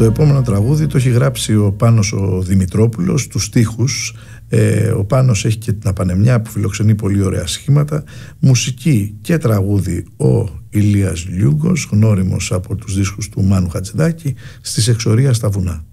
Το επόμενο τραγούδι το έχει γράψει ο Πάνος ο Δημητρόπουλος, τους στίχους. Ο Πάνος έχει και την Απανεμιά που φιλοξενεί πολύ ωραία σχήματα. Μουσική και τραγούδι ο Ηλίας Λιούγκος, γνώριμος από τους δίσκους του Μάνου Χατζηδάκη, στις Εξορία στα βουνά.